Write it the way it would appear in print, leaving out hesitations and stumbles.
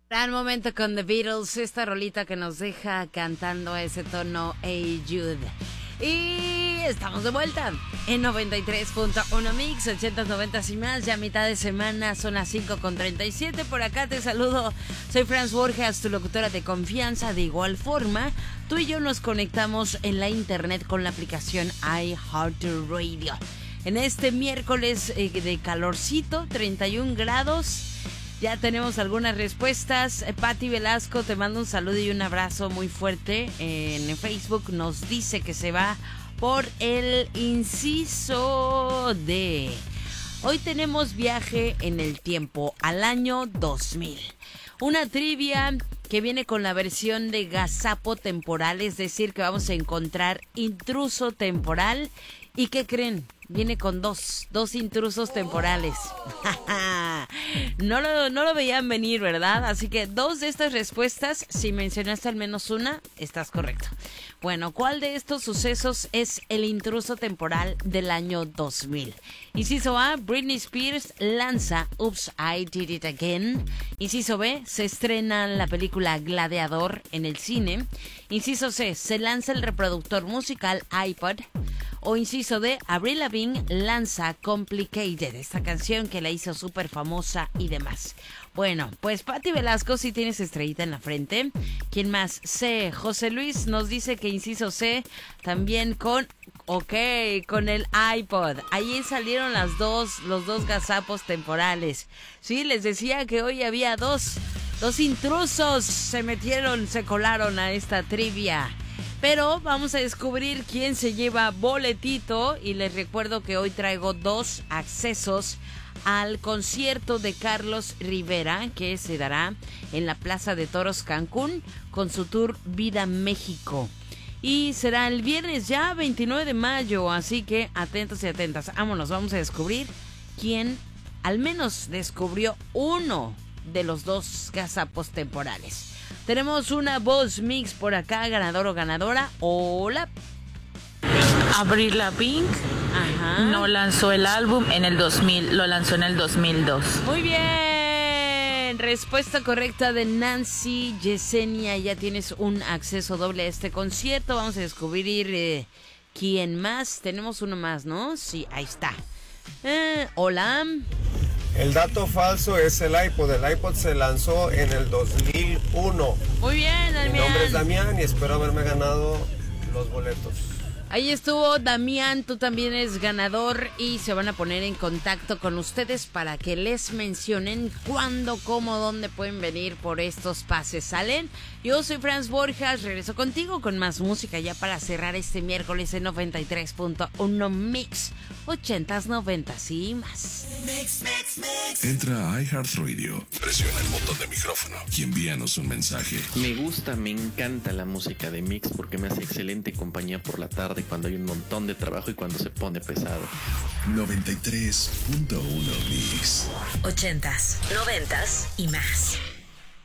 Gran momento con The Beatles, esta rolita que nos deja cantando ese tono Hey Jude. Y estamos de vuelta en 93.1 Mix, 80s, 90s y más. Ya mitad de semana, son las 5:37. Por acá te saludo, soy Franz Borjas, tu locutora de confianza. De igual forma, tú y yo nos conectamos en la internet con la aplicación iHeartRadio. En este miércoles de calorcito, 31 grados. Ya tenemos algunas respuestas. Pati Velasco, te mando un saludo y un abrazo muy fuerte. En Facebook nos dice que se va por el inciso D. Hoy tenemos viaje en el tiempo al año 2000. Una trivia que viene con la versión de gazapo temporal, es decir, que vamos a encontrar intruso temporal. ¿Y qué creen? Viene con dos intrusos temporales. No lo veían venir, ¿verdad? Así que 2 de estas respuestas, si mencionaste al menos una, estás correcto. Bueno, ¿cuál de estos sucesos es el intruso temporal del año 2000? Inciso A, Britney Spears lanza Oops, I Did It Again. Inciso B, se estrena la película Gladiador en el cine. Inciso C, se lanza el reproductor musical iPod. O inciso D, Avril Lavigne lanza Complicated, esta canción que la hizo súper famosa y demás. Bueno, pues Pati Velasco, sí tienes estrellita en la frente. ¿Quién más? C, José Luis nos dice que inciso C, también con el iPod. Ahí salieron los dos gazapos temporales. Sí, les decía que hoy había dos intrusos se colaron a esta trivia. Pero vamos a descubrir quién se lleva boletito. Y les recuerdo que hoy traigo 2 accesos al concierto de Carlos Rivera, que se dará en la Plaza de Toros Cancún con su tour Vida México. Y será el viernes ya, 29 de mayo. Así que atentos y atentas. Vámonos, vamos a descubrir quién al menos descubrió uno de los 2 gazapos temporales. Tenemos una voz mix por acá, ganador o ganadora. Hola. Avril Lavigne. Ajá. No lanzó el álbum en el 2000, lo lanzó en el 2002. Muy bien. Respuesta correcta de Nancy Yesenia. Ya tienes un acceso doble a este concierto. Vamos a descubrir quién más. Tenemos uno más, ¿no? Sí, ahí está. Hola. El dato falso es el iPod. El iPod se lanzó en el 2001. Muy bien, Damián. Mi nombre es Damián y espero haberme ganado los boletos. Ahí estuvo Damián, tú también eres ganador y se van a poner en contacto con ustedes para que les mencionen cuándo, cómo, dónde pueden venir por estos pases. ¿Salen? Yo soy Franz Borjas, regreso contigo con más música ya para cerrar este miércoles en 93.1 Mix, 80s, 90s y más. Entra a iHeartRadio, presiona el botón de micrófono y envíanos un mensaje. Me encanta la música de Mix porque me hace excelente compañía por la tarde cuando hay un montón de trabajo y cuando se pone pesado. 93.1 Mix. 80s, 90s y más.